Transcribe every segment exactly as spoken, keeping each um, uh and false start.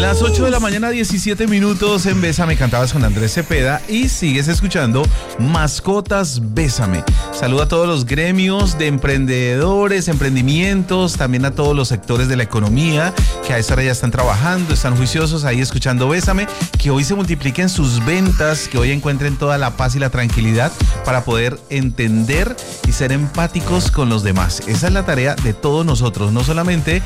Las ocho de la mañana, diecisiete minutos en Bésame, cantabas con Andrés Cepeda y sigues escuchando Mascotas Bésame. Saluda a todos los gremios de emprendedores, emprendimientos, también a todos los sectores de la economía que a esta hora ya están trabajando, están juiciosos ahí escuchando Bésame, que hoy se multipliquen sus ventas, que hoy encuentren toda la paz y la tranquilidad para poder entender y ser empáticos con los demás. Esa es la tarea de todos nosotros, no solamente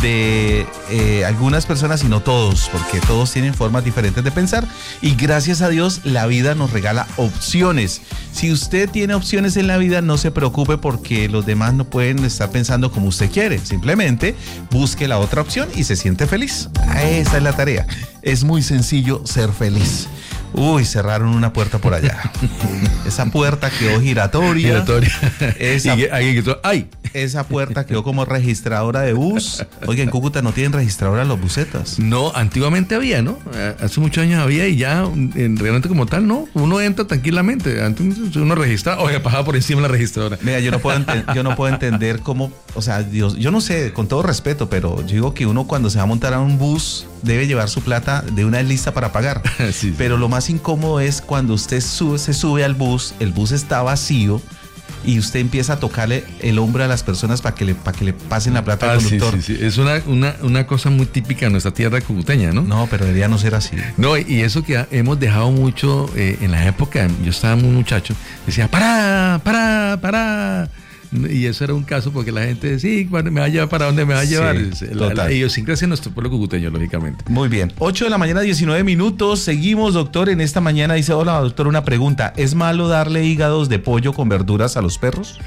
de eh, algunas personas, sino todos, porque todos tienen formas diferentes de pensar y gracias a Dios la vida nos regala opciones. Si usted tiene opciones en la vida, no se preocupe porque los demás no pueden estar pensando como usted quiere, simplemente busque la otra opción y se siente feliz. Esa es la tarea, es muy sencillo ser feliz. Uy, cerraron una puerta por allá. Esa puerta quedó giratoria. Giratoria. Esa, y alguien gritó, ¡ay! Esa puerta quedó como registradora de bus. Oye, en Cúcuta no tienen registradora los busetas. No, antiguamente había, ¿no? Hace muchos años había y ya en, realmente como tal, ¿no? Uno entra tranquilamente. Antes uno registra, oye, pasaba por encima de la registradora. Mira, yo no puedo, ent- yo no puedo entender cómo, o sea, Dios, yo no sé, con todo respeto, pero yo digo que uno cuando se va a montar a un bus debe llevar su plata de una lista para pagar. Sí, sí. Pero lo más incómodo es cuando usted sube, se sube al bus, el bus está vacío y usted empieza a tocarle el hombro a las personas para que le, para que le pasen la plata al ah, conductor. Sí, sí, sí. Es una, una, una cosa muy típica de nuestra tierra cucuteña, ¿no? No, pero debería no ser así. No, y eso que hemos dejado mucho eh, en la época, yo estaba muy muchacho, decía, para, para, para. Y eso era un caso porque la gente decía, sí, me va a llevar para dónde me va a llevar. Sí, la, la idiosincrasia de nuestro pueblo cucuteño, lógicamente. Muy bien. ocho de la mañana, diecinueve minutos. Seguimos, doctor. En esta mañana dice, hola, doctor, una pregunta. ¿Es malo darle hígados de pollo con verduras a los perros?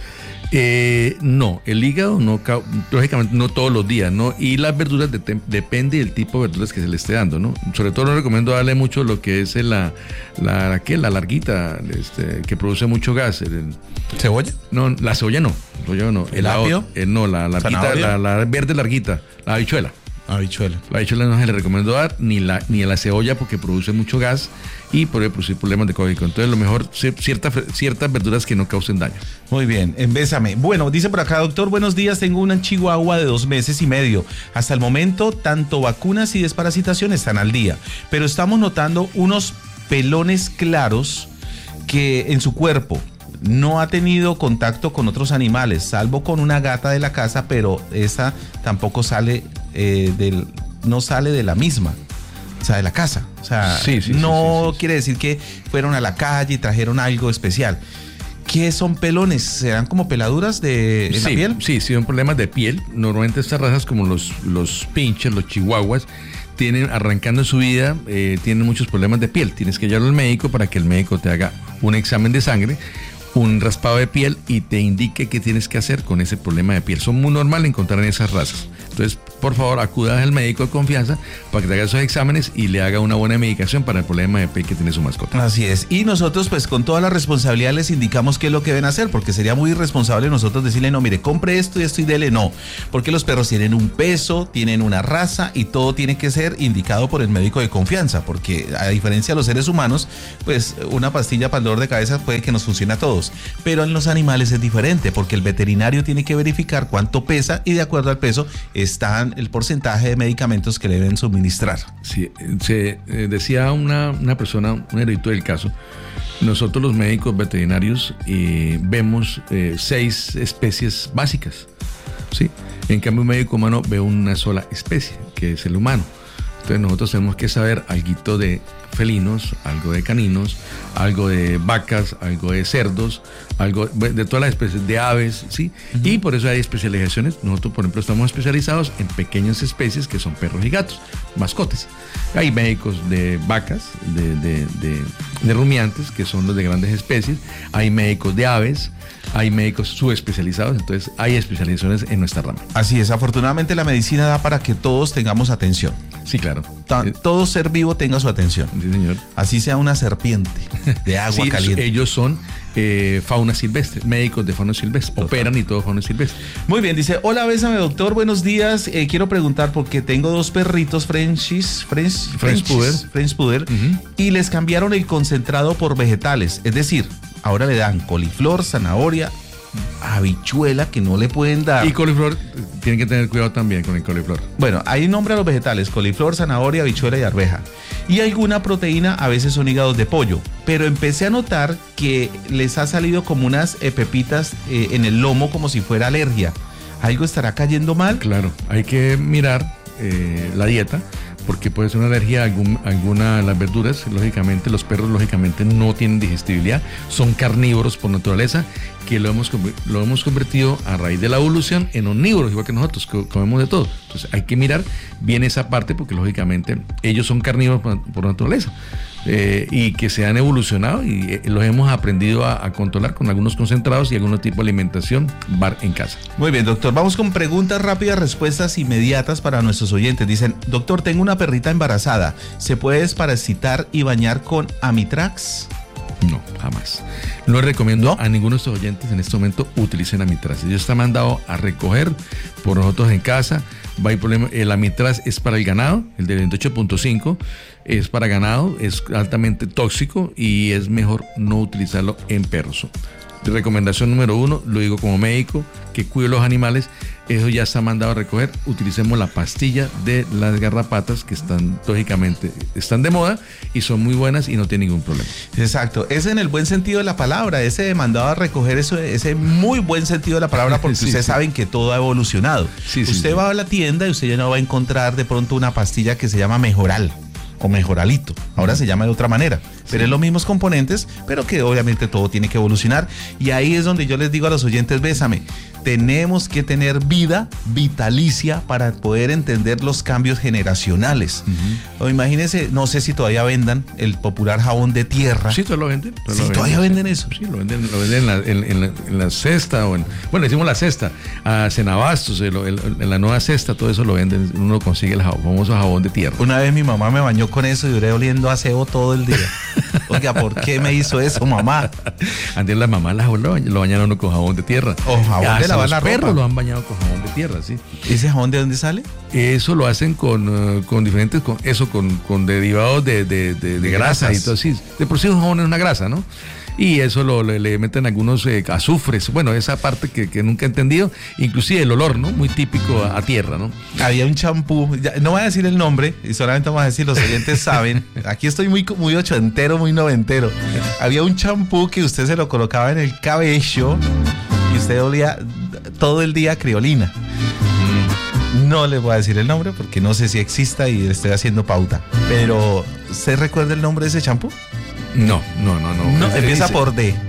Eh, no, el hígado no, lógicamente no todos los días, ¿no? Y las verduras de, depende del tipo de verduras que se le esté dando, ¿no? Sobre todo no recomiendo darle mucho lo que es la, la, ¿qué? La larguita, este, que produce mucho gas. El, ¿Cebolla? No, la cebolla no, cebolla no. ¿El apio? Eh, no, la larguita, la, la verde larguita, la habichuela. Habichuela. La habichuela no se le recomiendo dar, ni la ni a la cebolla porque produce mucho gas y puede producir problemas de cólico. Entonces, lo mejor, cierta, ciertas verduras que no causen daño. Muy bien, embésame. Bueno, dice por acá, doctor, buenos días, tengo una chihuahua de dos meses y medio. Hasta el momento, tanto vacunas y desparasitación están al día, pero estamos notando unos pelones claros que en su cuerpo. No ha tenido contacto con otros animales, salvo con una gata de la casa, pero esa tampoco sale eh, del, no sale de la misma, o sea, de la casa. O sea, sí, sí, no sí, sí, sí, quiere decir que fueron a la calle y trajeron algo especial. ¿Qué son pelones? ¿Serán como peladuras de en sí, la piel? Sí, sí, son problemas de piel. Normalmente estas razas como los, los pinches, los chihuahuas, tienen, arrancando su vida, eh, tienen muchos problemas de piel. Tienes que llevarlo al médico para que el médico te haga un examen de sangre, un raspado de piel y te indique qué tienes que hacer con ese problema de piel. Son muy normal encontrar en esas razas. Entonces, por favor, acuda al médico de confianza para que te haga esos exámenes y le haga una buena medicación para el problema de piel que tiene su mascota. Así es. Y nosotros, pues, con toda la responsabilidad les indicamos qué es lo que deben hacer, porque sería muy irresponsable nosotros decirle, no, mire, compre esto y esto y dele. No, porque los perros tienen un peso, tienen una raza y todo tiene que ser indicado por el médico de confianza, porque a diferencia de los seres humanos, pues, una pastilla para el dolor de cabeza puede que nos funcione a todos. Pero en los animales es diferente, porque el veterinario tiene que verificar cuánto pesa y de acuerdo al peso están el porcentaje de medicamentos que le deben suministrar. Sí, se eh, decía una, una persona, un erudito del caso, nosotros los médicos veterinarios eh, vemos eh, seis especies básicas, ¿sí? En cambio un médico humano ve una sola especie, que es el humano. Entonces nosotros tenemos que saber algo de felinos, algo de caninos, algo de vacas, algo de cerdos, algo de todas las especies de aves, ¿sí? Uh-huh. Y por eso hay especializaciones. Nosotros, por ejemplo, estamos especializados en pequeñas especies que son perros y gatos, mascotas. Hay médicos de vacas, de, de, de, de rumiantes, que son los de grandes especies. Hay médicos de aves, hay médicos subespecializados, entonces hay especializaciones en nuestra rama. Así es, afortunadamente la medicina da para que todos tengamos atención. Sí, claro. Ta- todo ser vivo tenga su atención. Sí, señor. Así sea una serpiente de agua sí, caliente. Ellos son eh, fauna silvestre, médicos de fauna silvestre, Total. Operan y todo fauna silvestre. Muy bien, dice, hola, bésame, doctor, buenos días. Eh, quiero preguntar porque tengo dos perritos Frenchies, French, French Poodle, French Poodle uh-huh. y les cambiaron el concentrado por vegetales. Es decir, ahora le dan coliflor, zanahoria habichuela que no le pueden dar. Y coliflor, tienen que tener cuidado también con el coliflor. Bueno, ahí nombra los vegetales: coliflor, zanahoria, habichuela y arveja. Y alguna proteína, a veces son hígados de pollo. Pero empecé a notar que les ha salido como unas eh, pepitas eh, en el lomo, como si fuera alergia. ¿Algo estará cayendo mal? Claro, hay que mirar eh, la dieta, porque puede ser una alergia a algún, alguna de las verduras. Lógicamente, los perros lógicamente no tienen digestibilidad, son carnívoros por naturaleza, que lo hemos, lo hemos convertido a raíz de la evolución en omnívoros, igual que nosotros, que comemos de todo. Entonces hay que mirar bien esa parte, porque lógicamente ellos son carnívoros por, por naturaleza. Eh, y que se han evolucionado y eh, los hemos aprendido a, a controlar con algunos concentrados y algún tipo de alimentación bar en casa. Muy bien, doctor, vamos con preguntas rápidas, respuestas inmediatas para nuestros oyentes. Dicen: doctor, tengo una perrita embarazada, ¿se puede desparasitar y bañar con Amitrax? No, jamás. No recomiendo ¿No? a ninguno de estos oyentes en este momento utilicen Amitrax. Ellos están mandados a recoger por nosotros en casa. Va a haber problema. El Amitrax es para el ganado, el de veintiocho punto cinco es para ganado, es altamente tóxico y es mejor no utilizarlo en perros. Recomendación número uno, lo digo como médico que cuido los animales, eso ya está mandado a recoger. Utilicemos la pastilla de las garrapatas, que están lógicamente están de moda y son muy buenas y no tienen ningún problema. Exacto, ese en el buen sentido de la palabra, ese de mandado a recoger, eso, ese muy buen sentido de la palabra, porque sí, ustedes sí. saben que todo ha evolucionado. Sí, usted sí, va sí. a la tienda y usted ya no va a encontrar de pronto una pastilla que se llama Mejoral o Mejoralito, ahora se llama de otra manera, pero sí. es los mismos componentes, pero que obviamente todo tiene que evolucionar. Y ahí es donde yo les digo a los oyentes, Bésame, tenemos que tener vida vitalicia para poder entender los cambios generacionales. Uh-huh. O imagínense, no sé si todavía vendan el popular jabón de tierra. Sí, todavía lo venden. Todavía, sí, lo todavía venden, venden eso. Sí, lo venden, lo venden en, la, en, en, la, en la cesta, o en, bueno, decimos la cesta, a Cenabastos, en, en, en la nueva cesta, todo eso lo venden, uno consigue el jabón, famoso jabón de tierra. Una vez mi mamá me bañó con eso y duré oliendo a cebo todo el día. Oiga, ¿por qué me hizo eso, mamá? Antes las mamás lo, lo bañaron uno con jabón de tierra. O jabón ya, de lavar la ropa. Los perros lo han bañado con jabón de tierra, sí. ¿Ese jabón de dónde sale? Eso lo hacen con, uh, con diferentes, con eso, con, con derivados de, de, de, de, de grasa grasas. Y todo así. De por sí un jabón es una grasa, ¿no? Y eso lo, le, le meten algunos eh, azufres, bueno, esa parte que, que nunca he entendido, inclusive el olor, ¿no? Muy típico a, a tierra, ¿no? Había un champú, no voy a decir el nombre, y solamente vamos a decir, los oyentes saben, aquí estoy muy, muy ochentero, muy noventero. Había un champú que usted se lo colocaba en el cabello y usted olía todo el día a criolina. No les voy a decir el nombre porque no sé si exista y estoy haciendo pauta, pero ¿usted recuerda el nombre de ese champú? No, no, no, no. No, empieza dice? por D.